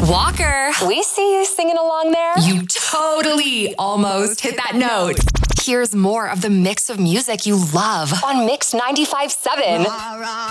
Walker, we see you singing along there. You totally almost hit that note. Here's more of the mix of music you love on Mix 95.7.